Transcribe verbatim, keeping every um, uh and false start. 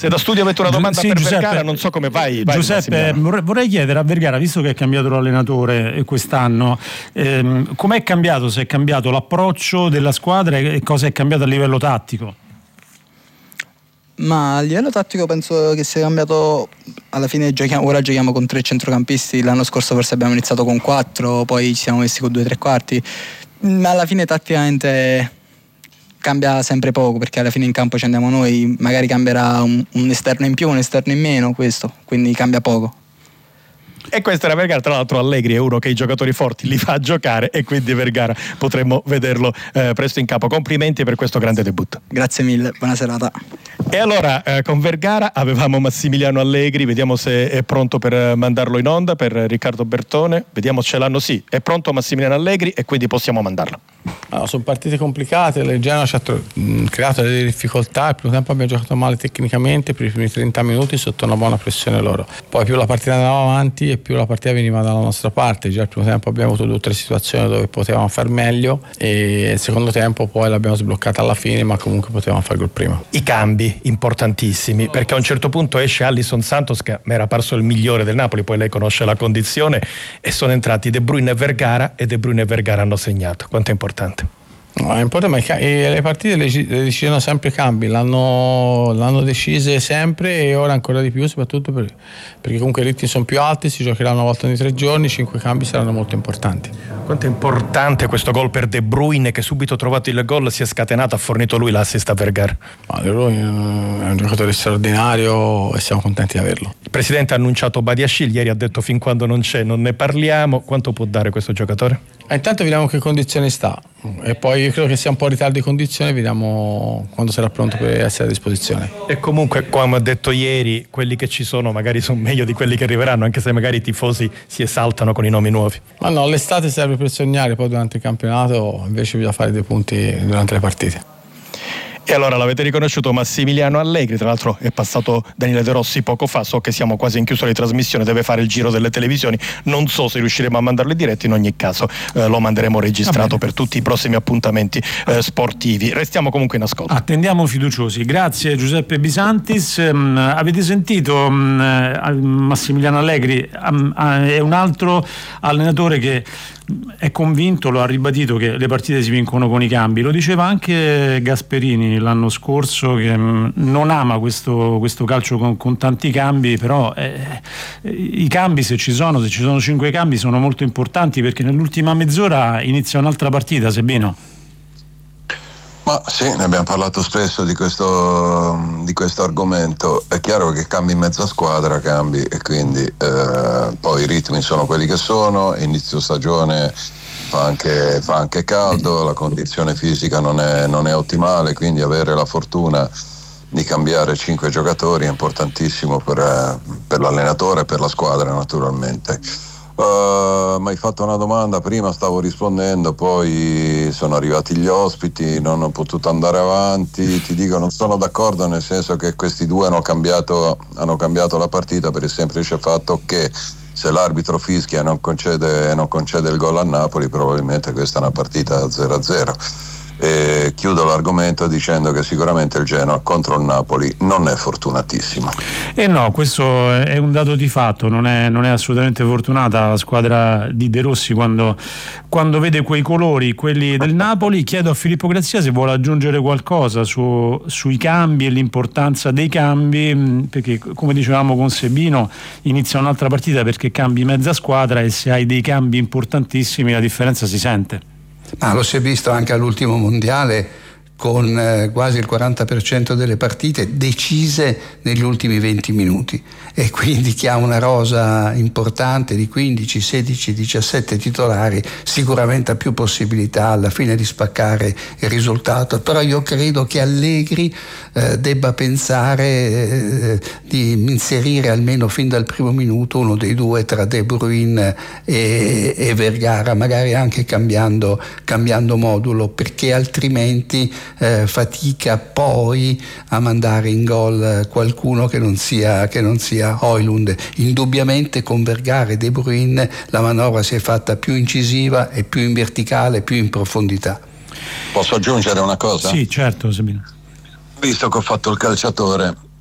Se da studio avete una domanda sì, per Giuseppe, Vergara, non so come vai. vai Giuseppe, vorrei, vorrei chiedere a Vergara, visto che è cambiato l'allenatore quest'anno, ehm, com'è cambiato, se è cambiato l'approccio della squadra e cosa è cambiato a livello tattico? Ma a livello tattico penso che sia cambiato. Alla fine giochiamo, ora giochiamo con tre centrocampisti, l'anno scorso forse abbiamo iniziato con quattro, poi ci siamo messi con due tre quarti, ma alla fine tatticamente cambia sempre poco, perché alla fine in campo ci andiamo noi, magari cambierà un, un esterno in più, un esterno in meno, questo, quindi cambia poco. E questo era Vergara, tra l'altro Allegri è uno che i giocatori forti li fa giocare e quindi Vergara potremmo vederlo eh, presto in campo. Complimenti per questo grande debutto. Grazie mille, buona serata. E allora eh, con Vergara avevamo Massimiliano Allegri, vediamo se è pronto per mandarlo in onda per Riccardo Bertone, vediamo se ce l'hanno. Sì, è pronto Massimiliano Allegri e quindi possiamo mandarlo. Allora, sono partite complicate, il Genoa ci ha tro- creato delle difficoltà, il primo tempo abbiamo giocato male tecnicamente per i primi trenta minuti sotto una buona pressione loro, poi più la partita andava avanti e più la partita veniva dalla nostra parte. Già il primo tempo abbiamo avuto due o tre situazioni dove potevamo far meglio e il secondo tempo poi l'abbiamo sbloccata alla fine, ma comunque potevamo fare gol prima. I cambi importantissimi, perché a un certo punto esce Alisson Santos che mi era parso il migliore del Napoli, poi lei conosce la condizione, e sono entrati De Bruyne e Vergara e De Bruyne e Vergara hanno segnato. Quanto è importante? No, è importante, ma le partite le, le decidono sempre i cambi, l'hanno, l'hanno decise sempre e ora ancora di più, soprattutto per, perché comunque i ritmi sono più alti, si giocherà una volta ogni tre giorni, cinque cambi saranno molto importanti. Quanto è importante questo gol per De Bruyne, che subito trovato il gol si è scatenato, ha fornito lui l'assist a Vergara. Ma De Bruyne è un giocatore straordinario e siamo contenti di averlo. Il presidente ha annunciato Badiashile, ieri ha detto fin quando non c'è non ne parliamo. Quanto può dare questo giocatore? E intanto vediamo che condizioni sta e poi io credo che sia un po' in ritardo di condizione, vediamo quando sarà pronto per essere a disposizione. E comunque, come ho detto ieri, quelli che ci sono magari sono meglio di quelli che arriveranno, anche se magari i tifosi si esaltano con i nomi nuovi. Ma no, l'estate serve per sognare, poi durante il campionato invece bisogna fare dei punti durante le partite. E allora l'avete riconosciuto Massimiliano Allegri, tra l'altro è passato Daniele De Rossi poco fa, so che siamo quasi in chiusura di trasmissione, deve fare il giro delle televisioni, non so se riusciremo a mandarlo in diretta, in ogni caso eh, lo manderemo registrato per tutti i prossimi appuntamenti eh, sportivi. Restiamo comunque in ascolto. Attendiamo fiduciosi. Grazie Giuseppe Bisantis. Um, avete sentito um, Massimiliano Allegri um, è un altro allenatore che è convinto, lo ha ribadito, che le partite si vincono con i cambi. Lo diceva anche Gasperini l'anno scorso, che mh, non ama questo, questo calcio con, con tanti cambi, però eh, i cambi, se ci sono, se ci sono cinque cambi, sono molto importanti, perché nell'ultima mezz'ora inizia un'altra partita. Sebino? Ma sì, ne abbiamo parlato spesso di questo, di questo argomento. È chiaro che cambi in mezza squadra, cambi e quindi eh, poi i ritmi sono quelli che sono, inizio stagione fa anche, fa anche caldo, la condizione fisica non è, non è ottimale, quindi avere la fortuna di cambiare cinque giocatori è importantissimo per, per l'allenatore e per la squadra naturalmente. Uh, mi hai fatto una domanda, prima stavo rispondendo, poi sono arrivati gli ospiti, non ho potuto andare avanti. Ti dico, non sono d'accordo, nel senso che questi due hanno cambiato, hanno cambiato la partita per il semplice fatto che se l'arbitro fischia e non concede, non concede il gol a Napoli, probabilmente questa è una partita zero a zero. E chiudo l'argomento dicendo che sicuramente il Genoa contro il Napoli non è fortunatissimo. E eh no, questo è un dato di fatto, non è, non è assolutamente fortunata la squadra di De Rossi quando, quando vede quei colori, quelli del Napoli. Chiedo a Filippo Grazia se vuole aggiungere qualcosa su, sui cambi e l'importanza dei cambi, perché come dicevamo con Sebino inizia un'altra partita perché cambi mezza squadra e se hai dei cambi importantissimi la differenza si sente. Ma lo si è visto anche all'ultimo mondiale, con eh, quasi il quaranta per cento delle partite decise negli ultimi venti minuti, e quindi chi ha una rosa importante di quindici, sedici, diciassette titolari sicuramente ha più possibilità alla fine di spaccare il risultato. Però io credo che Allegri eh, debba pensare eh, di inserire almeno fin dal primo minuto uno dei due tra De Bruyne e, e Vergara, magari anche cambiando, cambiando modulo, perché altrimenti Eh, fatica poi a mandare in gol qualcuno che non sia, che non sia Højlund. Indubbiamente con Vergara e De Bruyne la manovra si è fatta più incisiva e più in verticale, più in profondità. Posso aggiungere una cosa? Sì, certo, Sabino. Visto che ho fatto il calciatore,